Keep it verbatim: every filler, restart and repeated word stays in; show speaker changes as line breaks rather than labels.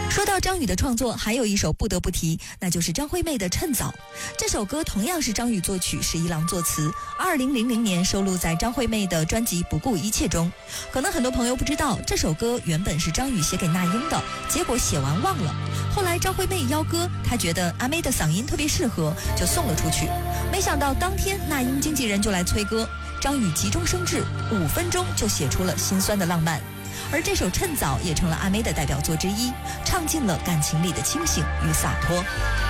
说到张宇的创作，还有一首不得不提，那就是张惠妹的《趁早》。这首歌同样是张宇作曲，十一郎作词，二零零零年收录在张惠妹的专辑《不顾一切》中。可能很多朋友不知道，这首歌原本是张宇写给那英的，结果写完忘了。后来张惠妹邀歌，她觉得阿妹的嗓音特别适合，就送了出去。没想到当天那英经纪人就来催歌，张宇急中生智，五分钟就写出了心酸的浪漫。而这首《趁早》也成了阿妹的代表作之一，唱尽了感情里的清醒与洒脱。